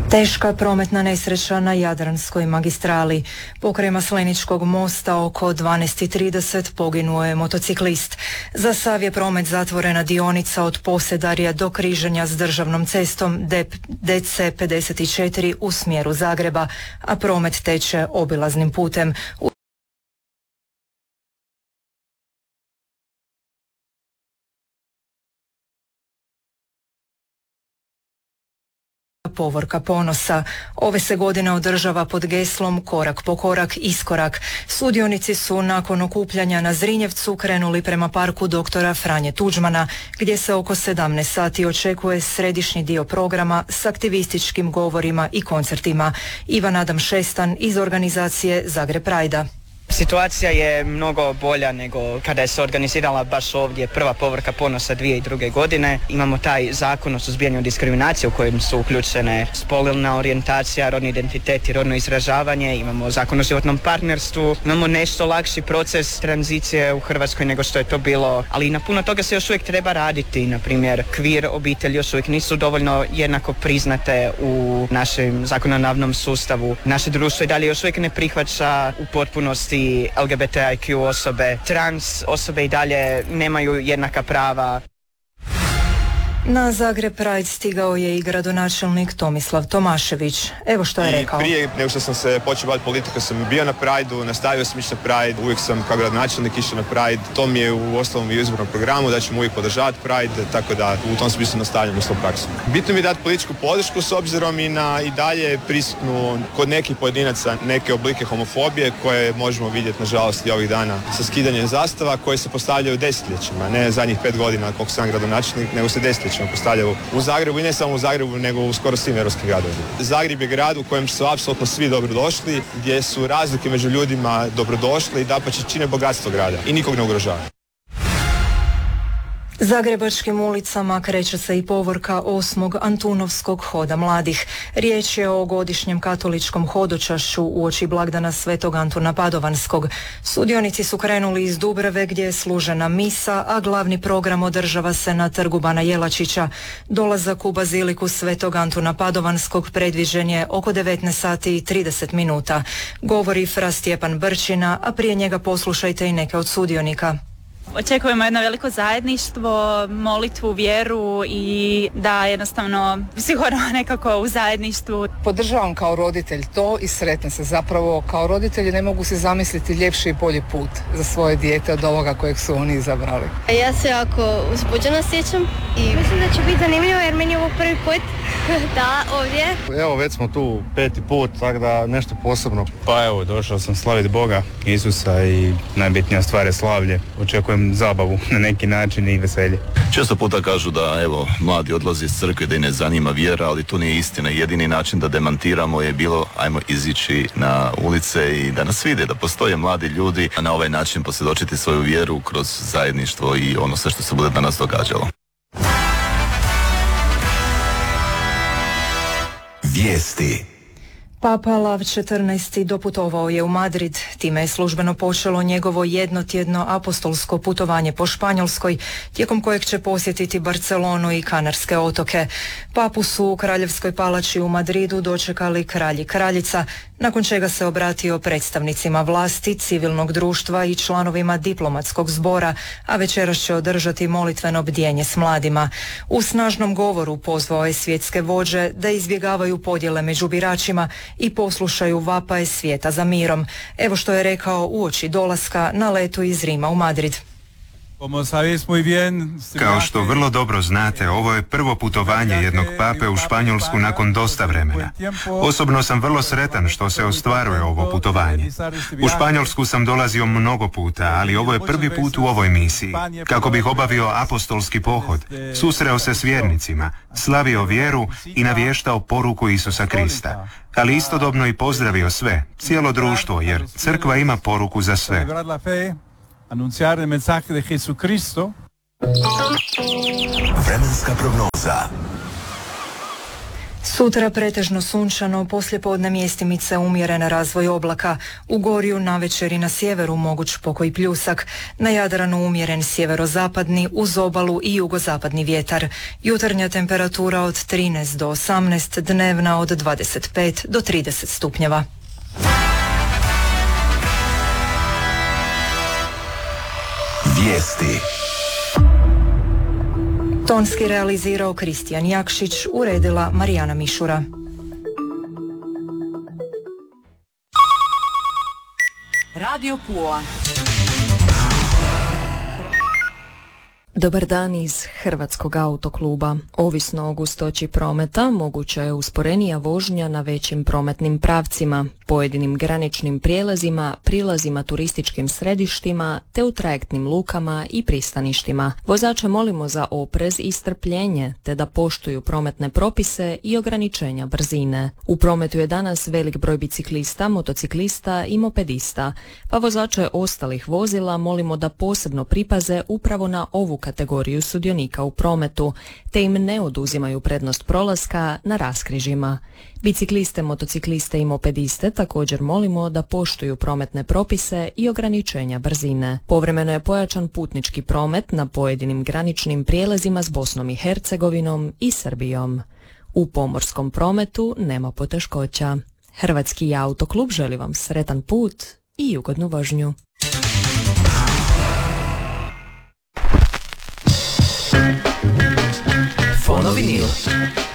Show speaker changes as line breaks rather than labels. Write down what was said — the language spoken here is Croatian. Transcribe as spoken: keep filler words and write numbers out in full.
Teška prometna nesreća na Jadranskoj magistrali. Pokraj Masleničkog mosta oko dvanaest i trideset poginuo je motociklist. Za sav je promet zatvorena dionica od Posedarja do križanja s državnom cestom D C pedeset četiri u smjeru Zagreba, a promet teče obilaznim putem. Povorka ponosa. Ove se godine održava pod geslom Korak po korak, iskorak. Sudionici su nakon okupljanja na Zrinjevcu krenuli prema parku doktora Franje Tuđmana, gdje se oko sedamnaest sati očekuje središnji dio programa s aktivističkim govorima i koncertima. Ivan Adam Šestan iz organizacije Zagreb Prajda.
Situacija je mnogo bolja nego kada je se organizirala baš ovdje prva Povorka ponosa dvije tisuće druge. godine. Imamo taj zakon o suzbijanju diskriminacije u kojem su uključene spolna orijentacija, rodni identitet i rodno izražavanje. Imamo zakon o životnom partnerstvu. Imamo nešto lakši proces tranzicije u Hrvatskoj nego što je to bilo, ali na puno toga se još uvijek treba raditi. Na primjer, kvir obitelji još uvijek nisu dovoljno jednako priznate u našem zakonodavnom sustavu. Naše društvo i dalje još uvijek ne prihvaća u potpunosti L G B T I Q osobe, trans osobe i dalje nemaju jednaka prava.
Na Zagreb Pride stigao je i gradonačelnik Tomislav Tomašević. Evo što je rekao.
I prije nego što sam se počeo baviti politikom sam bio na Prideu, nastavio sam ići na Pride, uvijek sam kao gradonačelnik išao na Pride. To mi je u ostalom i u izbornom programu da ćemo uvijek podržavati Pride, tako da u tom smislu nastavljam u svom praksu. Bitno mi je dati političku podršku s obzirom i na i dalje prisutnu kod nekih pojedinaca neke oblike homofobije koje možemo vidjeti nažalost i ovih dana sa skidanjem zastava koje se postavljaju desetljećima, ne zadnjih pet godina koliko sam gradonačelnik, nego se desetljećima postavljaju u Zagrebu i ne samo u Zagrebu nego u skoro svim europskim gradovima. Zagreb je grad u kojem su apsolutno svi dobrodošli, gdje su razlike među ljudima dobrodošle i dapače čine bogatstvo grada i nikog ne ugrožava.
Zagrebačkim ulicama kreće se i povorka osmog Antunovskog hoda mladih. Riječ je o godišnjem katoličkom hodočašću uoči blagdana Svetog Antuna Padovanskog. Sudionici su krenuli iz Dubrave gdje je služena misa, a glavni program održava se na trgu Bana Jelačića. Dolazak u baziliku Svetog Antuna Padovanskog predviđen je oko devetnaest sati i trideset minuta. Govori fra Stjepan Brčina, a prije njega poslušajte i neke od sudionika.
Očekujemo jedno veliko zajedništvo, molitvu, vjeru i da jednostavno sigurno nekako u zajedništvu.
Podržavam kao roditelj to i sretna se. Zapravo kao roditelji ne mogu se zamisliti ljepši i bolji put za svoje dijete od ovoga kojeg su oni izabrali.
Ja se jako uzbuđeno sjećam i mislim da će biti zanimljivo jer meni je ovo prvi put da ovdje.
Evo već smo tu peti put, tako da nešto posebno.
Pa evo, došao sam slaviti Boga, Isusa i najbitnija stvar je slavlje. Očekujem zabavu na neki način i veselje.
Često puta kažu da evo mladi odlaze iz crkve, da ih ne zanima vjera, ali to nije istina. Jedini način da demantiramo je bilo ajmo izići na ulice i da nas vide, da postoje mladi ljudi, a na ovaj način posvjedočiti svoju vjeru kroz zajedništvo i ono sve što se bude danas događalo.
Vijesti. Papa Lav četrnaesti doputovao je u Madrid, time je službeno počelo njegovo jednotjedno apostolsko putovanje po Španjolskoj, tijekom kojeg će posjetiti Barcelonu i Kanarske otoke. Papu su u Kraljevskoj palači u Madridu dočekali kralj i kraljica, nakon čega se obratio predstavnicima vlasti, civilnog društva i članovima diplomatskog zbora, a večeras će održati molitveno bdjenje s mladima. U snažnom govoru pozvao je svjetske vođe da izbjegavaju podjele među biračima i poslušaju vapaje svijeta za mirom. Evo što je rekao uoči dolaska na letu iz Rima u Madrid.
Kao što vrlo dobro znate, ovo je prvo putovanje jednog pape u Španjolsku nakon dosta vremena. Osobno sam vrlo sretan što se ostvaruje ovo putovanje. U Španjolsku sam dolazio mnogo puta, ali ovo je prvi put u ovoj misiji. Kako bih obavio apostolski pohod, susreo se s vjernicima, slavio vjeru i navještao poruku Isusa Krista. Ali istodobno i pozdravio sve, cijelo društvo, jer crkva ima poruku za sve.
Anunciare il messaggio di Gesù Cristo.
Vremenska prognoza. Sutra pretežno sunčano, poslijepodne mjestimice umjeren razvoj oblaka. U Gorju navečer i na sjeveru moguć pokoj pljusak. Na Jadranu umjeren sjeverozapadni, uz obalu i jugozapadni vjetar. Jutarnja temperatura od trinaest do osamnaest, dnevna od dvadeset pet do trideset stupnjeva.
Vijesti.
Tonski realizirao Kristijan Jakšić, uredila Marijana Mišura.
Radio Pula. Dobar dan iz Hrvatskog autokluba. Ovisno o gustoći prometa, moguća je usporenija vožnja na većim prometnim pravcima, pojedinim graničnim prijelazima, prilazima turističkim središtima, te u trajektnim lukama i pristaništima. Vozače molimo za oprez i strpljenje, te da poštuju prometne propise i ograničenja brzine. U prometu je danas velik broj biciklista, motociklista i mopedista, pa vozače ostalih vozila molimo da posebno pripaze upravo na ovu kategoriju sudionika u prometu, te im ne oduzimaju prednost prolaska na raskrižjima. Bicikliste, motocikliste i mopediste također molimo da poštuju prometne propise i ograničenja brzine. Povremeno je pojačan putnički promet na pojedinim graničnim prijelazima s Bosnom i Hercegovinom i Srbijom. U pomorskom prometu nema poteškoća. Hrvatski autoklub želi vam sretan put i ugodnu vožnju.
Fonovinil.